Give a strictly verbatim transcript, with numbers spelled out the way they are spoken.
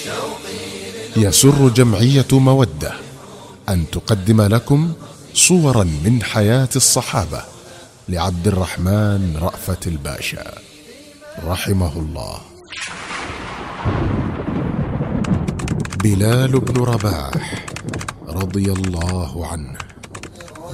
يسر جمعية مودة أن تقدم لكم صورا من حياة الصحابة لعبد الرحمن رأفت الباشا رحمه الله. بلال بن رباح رضي الله عنه